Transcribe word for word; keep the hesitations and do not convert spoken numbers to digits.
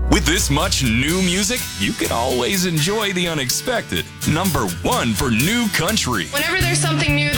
With this much new music, you can always enjoy the unexpected. Number one for new country. Whenever there's something new